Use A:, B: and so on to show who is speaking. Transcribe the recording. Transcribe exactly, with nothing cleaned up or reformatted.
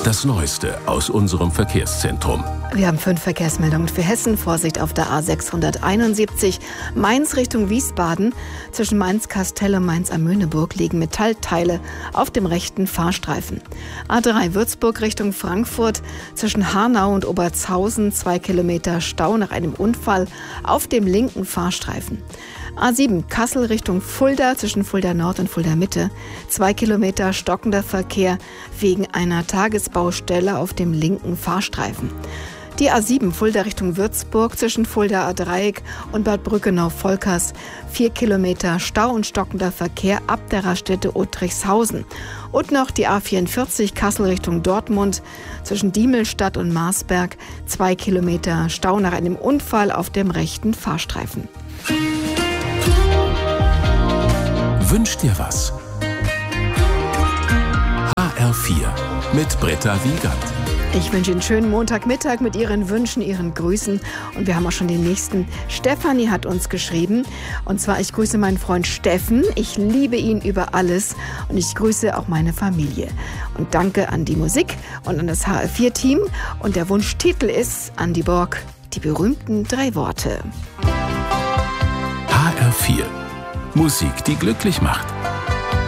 A: Das Neueste aus unserem Verkehrszentrum.
B: Wir haben fünf Verkehrsmeldungen für Hessen. Vorsicht auf der A sechshunderteinundsiebzig. Mainz Richtung Wiesbaden. Zwischen Mainz-Kastell und Mainz-am-Möhneburg liegen Metallteile auf dem rechten Fahrstreifen. A drei Würzburg Richtung Frankfurt. Zwischen Hanau und Obertshausen zwei Kilometer Stau nach einem Unfall auf dem linken Fahrstreifen. A sieben Kassel Richtung Fulda zwischen Fulda Nord und Fulda Mitte. Zwei Kilometer stockender Verkehr wegen einer Tagesbaustelle auf dem linken Fahrstreifen. Die A sieben Fulda Richtung Würzburg zwischen Fulda A-Dreieck und Bad Brückenau-Volkers. Vier Kilometer Stau und stockender Verkehr ab der Raststätte Uttrichshausen. Und noch die A vierundvierzig Kassel Richtung Dortmund zwischen Diemelstadt und Marsberg. Zwei Kilometer Stau nach einem Unfall auf dem rechten Fahrstreifen.
A: Wünsch dir was? H R vier mit Britta Wiegand.
B: Ich wünsche Ihnen einen schönen Montagmittag mit Ihren Wünschen, Ihren Grüßen. Und wir haben auch schon den nächsten. Stefanie hat uns geschrieben. Und zwar, ich grüße meinen Freund Steffen. Ich liebe ihn über alles. Und ich grüße auch meine Familie. Und danke an die Musik und an das H R vier Team. Und der Wunschtitel ist Andy Borg, die berühmten drei Worte.
A: H R vier. Musik, die glücklich macht.